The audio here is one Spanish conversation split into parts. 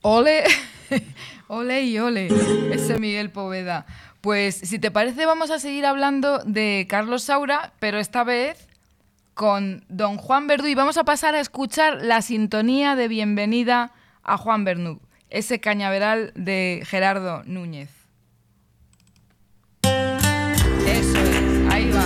Ole, ole y ole, ese Miguel Poveda. Pues si te parece vamos a seguir hablando de Carlos Saura, pero esta vez con don Juan Verdú y vamos a pasar a escuchar la sintonía de bienvenida a Juan Verdú, ese cañaveral de Gerardo Núñez. Eso es, ahí va.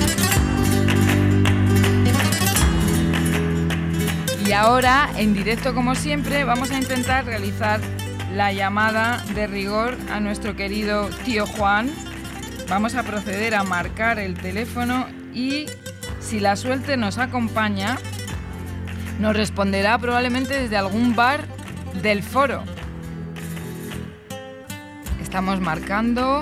Y ahora, en directo como siempre, vamos a intentar realizar la llamada de rigor a nuestro querido tío Juan. Vamos a proceder a marcar el teléfono y, si la suerte nos acompaña, nos responderá probablemente desde algún bar del foro. Estamos marcando.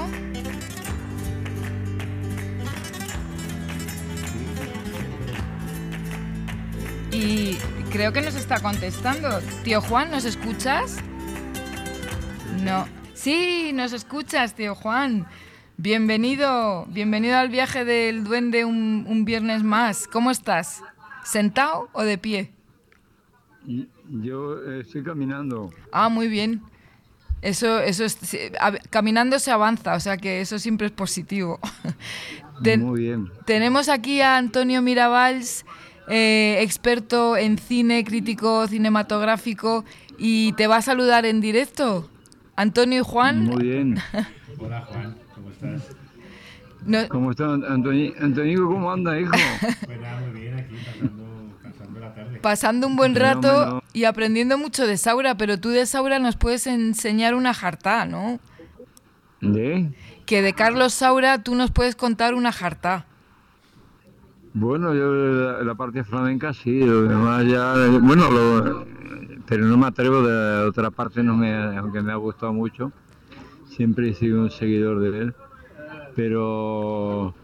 Y creo que nos está contestando. Tío Juan, ¿nos escuchas? No. Sí, nos escuchas, tío Juan. Bienvenido al viaje del duende un viernes más. ¿Cómo estás? ¿Sentado o de pie? Yo estoy caminando. Ah, muy bien. Eso es, caminando se avanza, o sea que eso siempre es positivo. Muy bien. Tenemos aquí a Antonio Mirabals, experto en cine, crítico cinematográfico, y te va a saludar en directo. Antonio y Juan. Muy bien. Hola Juan, ¿cómo estás? ¿Cómo está Antonio? ¿Cómo anda, hijo? Pues nada, muy bien, aquí pasando la tarde. Pasando un buen rato y aprendiendo mucho de Saura, pero tú de Saura nos puedes enseñar una jartá, ¿no? ¿De? Que de Carlos Saura tú nos puedes contar una jartá. Bueno, yo la parte flamenca sí, lo demás ya... Bueno, pero no me atrevo de otra parte, aunque me ha gustado mucho. Siempre he sido un seguidor de él. Pero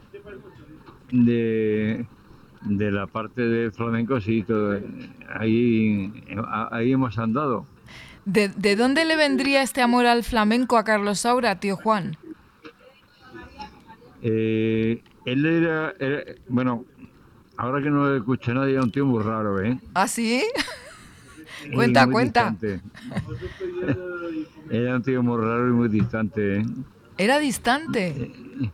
de la parte de flamenco sí, ahí hemos andado. ¿De dónde le vendría este amor al flamenco a Carlos Saura, tío Juan? Él era, bueno, ahora que no lo escucha nadie, era un tío muy raro, ¿eh? ¿Ah, sí? Cuenta. Distante. Era un tío muy raro y muy distante, ¿eh? ¿Era distante?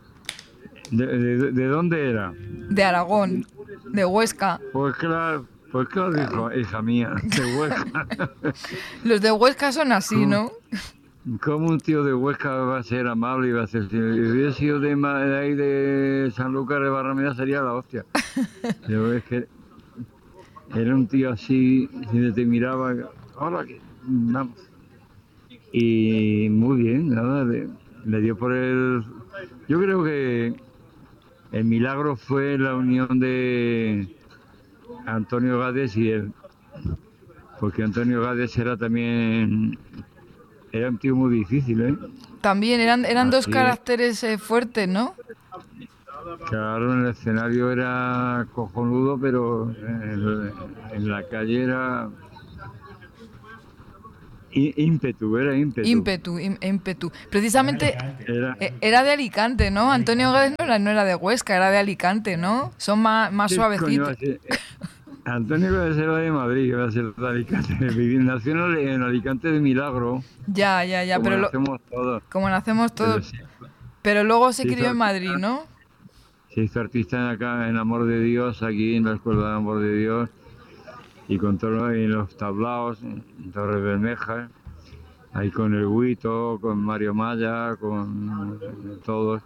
¿De dónde era? De Aragón, de Huesca. Pues claro, hija mía, de Huesca. Los de Huesca son así, ¿no? ¿Cómo un tío de Huesca va a ser amable y va a ser... Si hubiera sido de ahí de San Lucas de Barrameda sería la hostia. Pero es que era un tío así, si te miraba, hola, vamos. Y muy bien, nada, le dio por el... Yo creo que el milagro fue la unión de Antonio Gades y él. Porque Antonio Gades era un tío muy difícil, ¿eh? También eran dos caracteres fuertes, ¿no? Claro, en el escenario era cojonudo, pero en la calle era ímpetu. Ímpetu. Precisamente era de Alicante, ¿no? Antonio Gades no era de Huesca, era de Alicante, ¿no? Son más suavecitos. Antonio Gades era de Madrid, iba a ser de Alicante. Nació en Alicante de milagro. Ya, pero nacemos todos. Como nacemos todos. Pero luego se crió en Madrid, ¿no? Se hizo artista acá en Amor de Dios, aquí en la Escuela de Amor de Dios, y con todos en los tablaos, en Torres Bermejas, ahí con el Huito, con Mario Maya, con todos.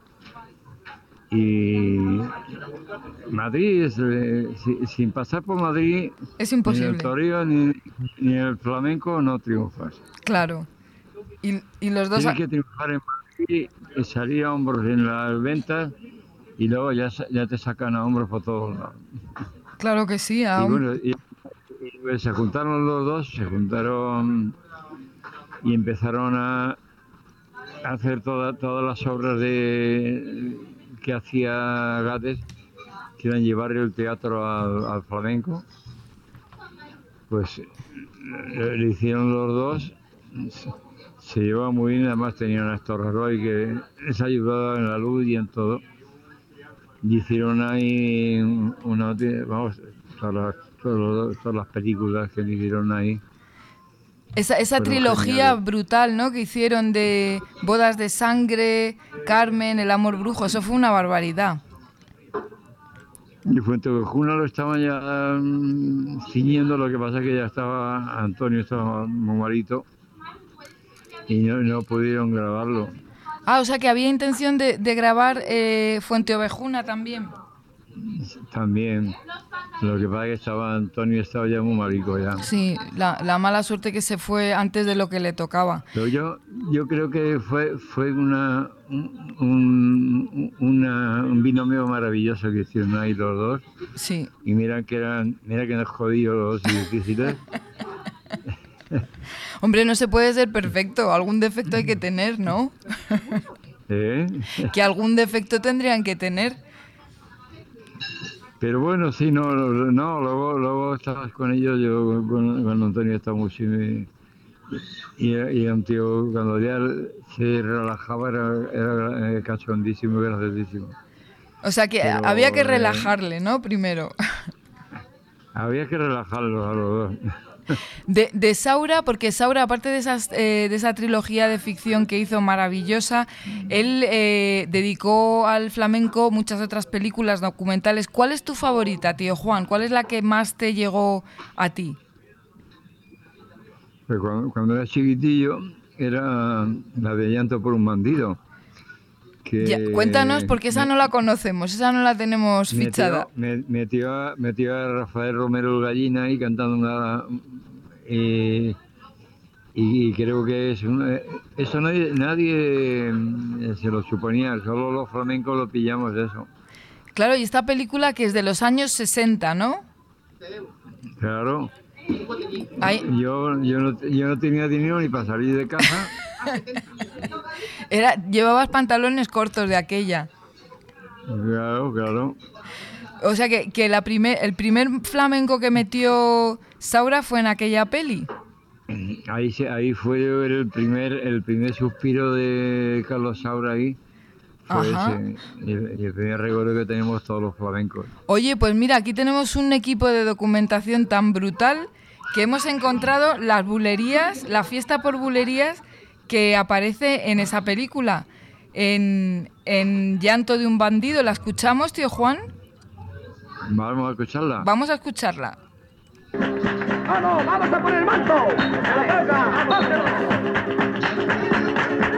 Y Madrid, sin pasar por Madrid, es imposible. Ni el toreo ni el flamenco no triunfas. Claro. Y los dos... Tienes que triunfar en Madrid, salir a hombros en las ventas y luego ya te sacan a hombros por todos lados. Claro que sí. Y bueno, y se juntaron los dos, y empezaron a hacer todas las obras que hacía Gades, que eran llevar el teatro al flamenco. Pues lo hicieron los dos, se llevaba muy bien, además tenían a Néstor Roy que les ayudaba en la luz y en todo. Y hicieron ahí todas las películas que hicieron ahí. Esa fueron trilogía geniales. brutal, ¿no? Que hicieron de Bodas de Sangre, Carmen, El amor brujo, eso fue una barbaridad. Y Fuentevejuna lo estaban ya ciñendo, lo que pasa es que ya estaba, Antonio estaba muy malito y no pudieron grabarlo. Ah, o sea que había intención de grabar Fuenteovejuna también. También, lo que pasa es que Antonio estaba ya muy marico ya. Sí, la mala suerte que se fue antes de lo que le tocaba. Pero yo creo que fue un binomio maravilloso que hicieron ahí los dos. Sí. Y mira que eran jodidos y difíciles. Hombre, no se puede ser perfecto, algún defecto hay que tener, ¿no? ¿Eh? Que algún defecto tendrían que tener. Pero bueno, sí, luego estabas con ellos, yo con Antonio estaba mucho y era un tío, cuando ya se relajaba era cachondísimo y graciosísimo. O sea que Pero, había que relajarle, ¿no? Primero. Había que relajarlos a los dos. De Saura, porque Saura, aparte de esa trilogía de ficción que hizo maravillosa, él dedicó al flamenco muchas otras películas documentales. ¿Cuál es tu favorita, tío Juan? ¿Cuál es la que más te llegó a ti? Pues cuando era chiquitillo era la de Llanto por un bandido. Cuéntanos, porque esa no la conocemos, esa no la tenemos fichada. Metió a Rafael Romero el Gallina ahí cantando y creo que eso nadie se lo suponía, solo los flamencos lo pillamos de eso. Claro, y esta película que es de los años 60, ¿no? Claro. Ahí. Yo no tenía dinero ni para salir de casa. Llevabas pantalones cortos de aquella. Claro. O sea que el primer flamenco que metió Saura fue en aquella peli. Ahí fue el primer suspiro de Carlos Saura ahí. Fue ese, y el primer recuerdo que tenemos todos los flamencos. Oye, pues mira, aquí tenemos un equipo de documentación tan brutal que hemos encontrado las bulerías, la fiesta por bulerías que aparece en esa película, en Llanto de un bandido. ¿La escuchamos, tío Juan? Vamos a escucharla. Vamos a escucharla. ¡Vamos a por el manto! ¡Se la toca!